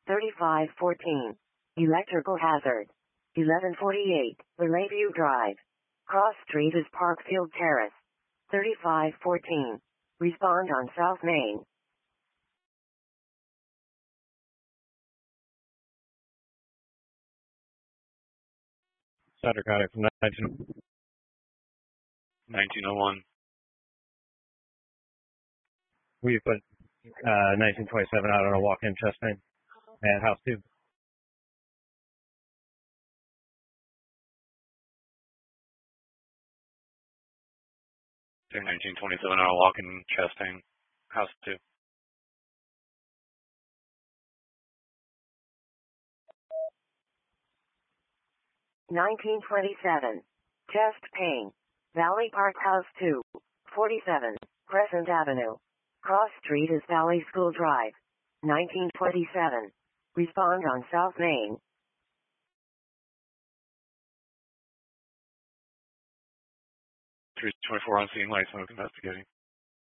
3514. Electrical hazard. 1148. The Lakeview Drive. Cross Street is Parkfield Terrace. 3514. Respond on South Main. Sutter Contact from 1901. We put 1927 out on a walk-in chest pain at house 2. Say 1927 on a walk-in chest pain, house 2. 1927. Chest pain. Valley Park House 2. 47. Crescent Avenue. Cross Street is Valley School Drive. 1927. Respond on South Main. 324 on scene, light smoke investigating.